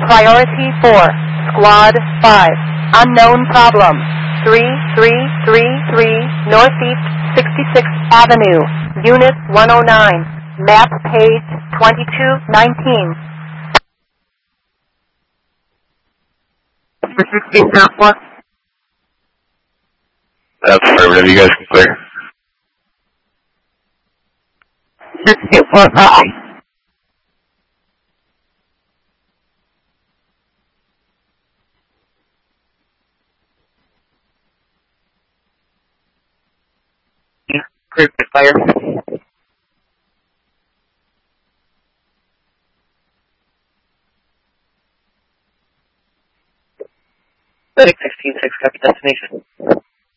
Priority 4, Squad 5, unknown problem, 3333 Northeast 66th Avenue, Unit 109, map page 2219. For 16 Southwest. That's affirmative. You guys can clear. 624 copy. Clear for fire. 616, 6 copy destination.